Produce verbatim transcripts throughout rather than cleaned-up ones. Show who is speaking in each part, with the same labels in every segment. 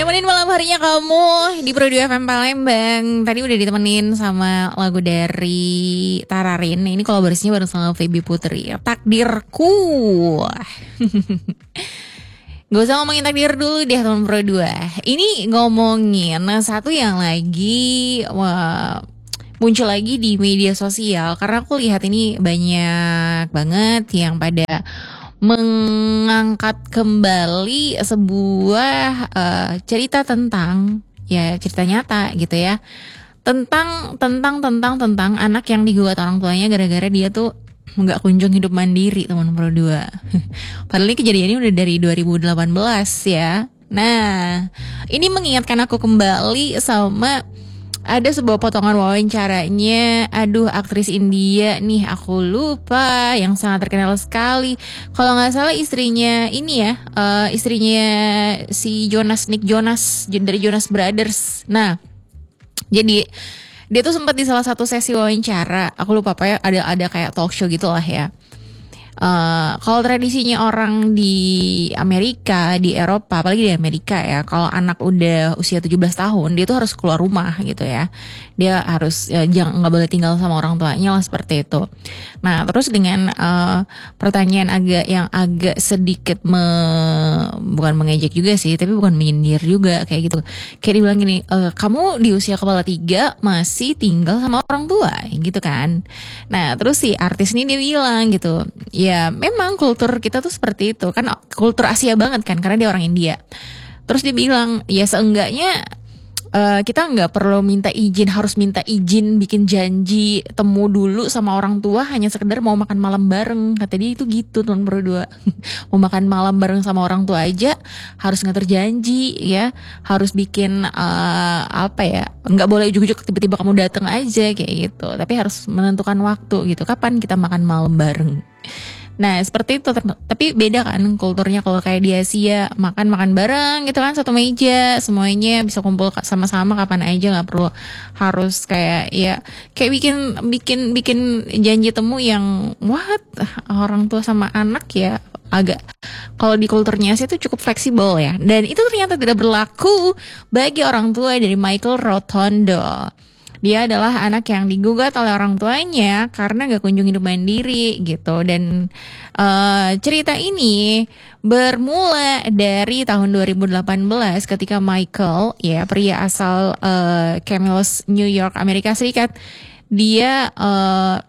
Speaker 1: Nemenin malam harinya kamu di Pro dua F M Palembang. Tadi udah ditemenin sama lagu dari Tararin. Ini kolaborasinya bareng sama Feby Putri, Takdirku. Gak usah ngomongin takdir dulu deh teman Pro dua. Ini ngomongin satu yang lagi wah, muncul lagi di media sosial. Karena aku lihat ini banyak banget yang pada mengangkat kembali sebuah uh, cerita tentang ya cerita nyata gitu ya, tentang tentang tentang tentang anak yang digugat orang tuanya gara-gara dia tuh nggak kunjung hidup mandiri, teman Pro dua. Padahal ini kejadiannya udah dari dua ribu delapan belas ya. Nah, ini mengingatkan aku kembali sama ada sebuah potongan wawancaranya, aduh aktris India nih aku lupa, yang sangat terkenal sekali. Kalau nggak salah istrinya ini ya, uh, istrinya si Jonas, Nick Jonas dari Jonas Brothers. Nah, jadi dia tuh sempat di salah satu sesi wawancara, aku lupa apa ya, ada ada kayak talk show gitulah ya. Uh, kalau tradisinya orang di Amerika, di Eropa, apalagi di Amerika ya, kalau anak udah usia tujuh belas tahun, dia tuh harus keluar rumah gitu ya. Dia harus ya, jangan nggak boleh tinggal sama orang tuanya lah, seperti itu. Nah, terus dengan uh, pertanyaan agak yang agak sedikit me, bukan mengejek juga sih, tapi bukan menyindir juga kayak gitu. Kayak dibilang gini, e, kamu di usia kepala tiga masih tinggal sama orang tua, gitu kan? Nah, terus si artis ini dia bilang gitu, ya memang kultur kita tuh seperti itu kan, kultur Asia banget kan, karena dia orang India. Terus dia bilang ya seenggaknya uh, kita nggak perlu minta izin, harus minta izin bikin janji temu dulu sama orang tua hanya sekedar mau makan malam bareng, kata dia itu gitu teman berdua. Mau makan malam bareng sama orang tua aja harus ngatur janji ya, harus bikin uh, apa ya, nggak boleh ujuk-ujuk tiba-tiba kamu datang aja kayak gitu, tapi harus menentukan waktu gitu, kapan kita makan malam bareng. Nah seperti itu, tapi beda kan kulturnya. Kalau kayak di Asia makan-makan bareng gitu kan, satu meja semuanya bisa kumpul sama-sama kapan aja, nggak perlu harus kayak ya kayak bikin bikin bikin janji temu yang what, orang tua sama anak ya agak, kalau di kulturnya Asia itu cukup fleksibel ya, dan itu ternyata tidak berlaku bagi orang tua dari Michael Rotondo. Dia adalah anak yang digugat oleh orang tuanya karena gak kunjung hidup mandiri gitu. Dan uh, cerita ini bermula dari tahun dua ribu delapan belas ketika Michael, ya pria asal uh, Camillus, New York, Amerika Serikat, dia uh,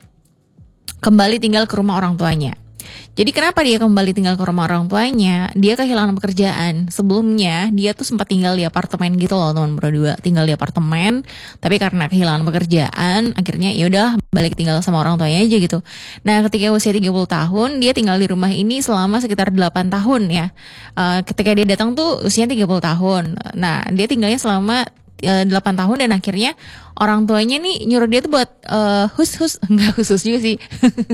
Speaker 1: kembali tinggal ke rumah orang tuanya. Jadi kenapa dia kembali tinggal ke rumah orang tuanya? Dia kehilangan pekerjaan. Sebelumnya dia tuh sempat tinggal di apartemen gitu loh teman berdua, tinggal di apartemen. Tapi karena kehilangan pekerjaan, akhirnya ya udah balik tinggal sama orang tuanya aja gitu. Nah ketika usia tiga puluh tahun, dia tinggal di rumah ini selama sekitar delapan tahun ya. Uh, ketika dia datang tuh usianya tiga puluh tahun. Nah dia tinggalnya selama delapan tahun, dan akhirnya orang tuanya nih nyuruh dia tuh buat uh, hus hus enggak khusus juga sih.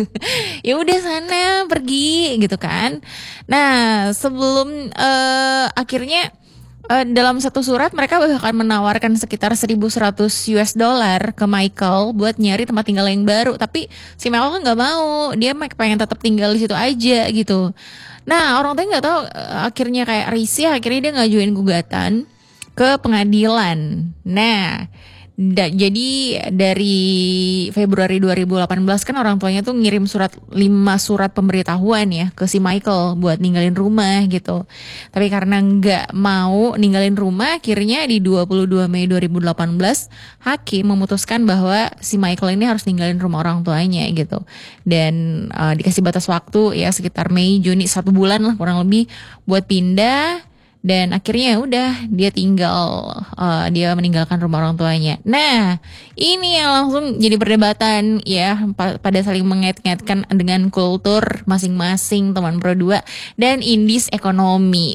Speaker 1: Ya udah sana pergi gitu kan. Nah sebelum uh, akhirnya uh, dalam satu surat mereka bahkan menawarkan sekitar seribu seratus US dollar ke Michael buat nyari tempat tinggal yang baru, tapi si Michael kan nggak mau, dia pengen tetap tinggal di situ aja gitu. Nah orang tuanya nggak tahu, uh, akhirnya kayak risih, akhirnya dia ngajuin gugatan ke pengadilan. Nah, da, jadi dari Februari dua ribu delapan belas kan orang tuanya tuh ngirim surat, lima surat pemberitahuan ya ke si Michael buat ninggalin rumah gitu. Tapi karena nggak mau ninggalin rumah, akhirnya di dua puluh dua Mei dua ribu delapan belas hakim memutuskan bahwa si Michael ini harus ninggalin rumah orang tuanya gitu. Dan uh, dikasih batas waktu ya sekitar Mei Juni, satu bulan lah kurang lebih buat pindah. Dan akhirnya udah dia tinggal, uh, dia meninggalkan rumah orang tuanya. Nah ini yang langsung jadi perdebatan ya, pada saling mengait-ngaitkan dengan kultur masing-masing teman Pro dua dan indis ekonomi.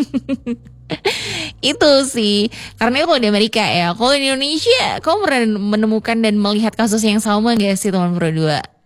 Speaker 1: Itu sih, karena itu di Amerika ya. Kalau di Indonesia, kamu pernah menemukan dan melihat kasus yang sama gak sih teman Pro dua?